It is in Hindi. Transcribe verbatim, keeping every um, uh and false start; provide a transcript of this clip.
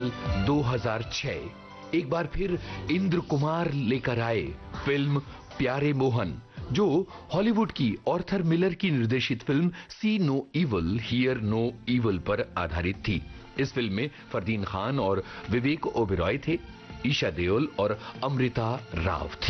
दो हज़ार छह एक बार फिर इंद्र कुमार लेकर आए फिल्म प्यारे मोहन, जो हॉलीवुड की ऑर्थर मिलर की निर्देशित film C no evil here no evil पर आधारित थी। इस फिल्म में फरदीन खान और विवेक ओबेरॉय थे, ईशा देओल और अमृता राव थी।